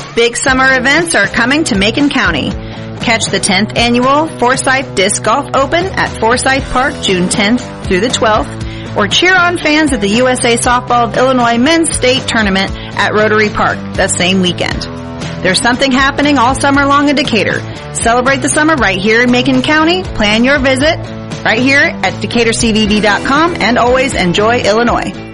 Big summer events are coming to Macon County. Catch the 10th annual Forsyth Disc Golf Open at Forsyth Park June 10th through the 12th, or cheer on fans at the USA Softball of Illinois Men's State Tournament at Rotary Park the same weekend. There's something happening all summer long in Decatur. Celebrate the summer right here in Macon County. Plan your visit right here at DecaturCVB.com, and always enjoy Illinois.